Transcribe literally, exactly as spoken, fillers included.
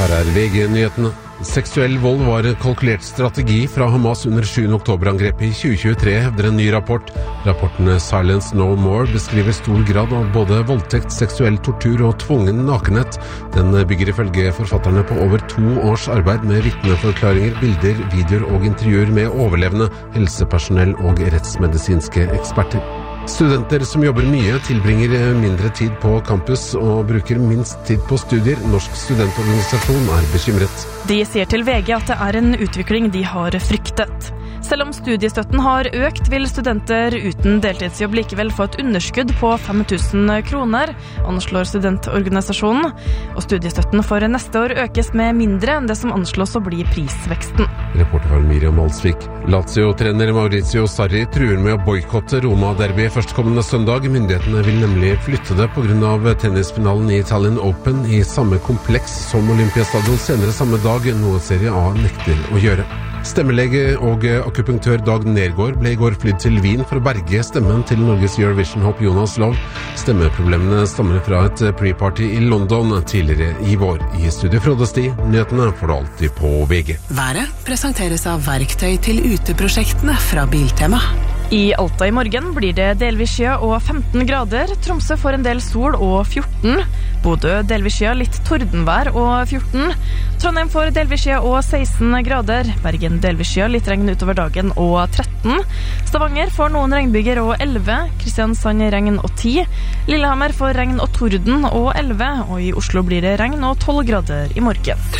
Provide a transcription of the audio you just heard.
Her er V G-nyhetene. Seksuell vold var kalkulert strategi fra Hamas under sjuende oktober-angrepet i tjue tjuetre, hevder en ny rapport. Rapporten Silence No More beskriver stor grad av både voldtekt, seksuell tortur og tvungen nakenhet. Den bygger ifølge forfatterne på over to års arbeid med vitneforklaringer, bilder, videoer og intervjuer med overlevende, helsepersonell og rettsmedisinske eksperter. Studenter som jobber mye tilbringer mindre tid på campus og bruker minst tid på studier. Norsk studentorganisasjon er bekymret. De sier til V G at det er en utvikling de har fryktet. Selv om studiestøtten har økt, vil studenter uten deltidsjobb likevel få et underskudd på fem tusen kroner, anslår studentorganisasjonen. Og studiestøtten for neste år økes med mindre enn det som anslås å bli prisveksten. Reporter var Miriam Alsvik. Lazio-trener Maurizio Sarri truer med å boykotte Roma-derby førstkommende søndag. Myndighetene vil nemlig flytte det på grunn av tennisfinalen i Italian Open i samme kompleks som Olympiastadion senere samme dag, noe Serie A nekter å gjøre. Stemmelege og akupunktør Dag Nergård ble i går flydd til Wien for å berge stemmen til Norges Eurovision-hopp Jonas Love. Stemmeproblemene stammer fra et pre-party i London tidligere i vår. I studio Frode Sti, nyhetene får du alltid på V G. Været presenteres av verktøy til uteprosjektene fra Biltema. I Alta i morgen blir det delvis skya og femten grader. Tromsø får en del sol og fjorten. Bodø delvis skya, litt tordenvær og fjorten. Trondheim får delvis skya og seksten grader. Bergen delvis skya, litt regn utover dagen og tretten. Stavanger får noen regnbyger og elleve. Kristiansand regn og ti. Lillehammer får regn og torden og elleve. Og i Oslo blir det regn og tolv grader i morgen.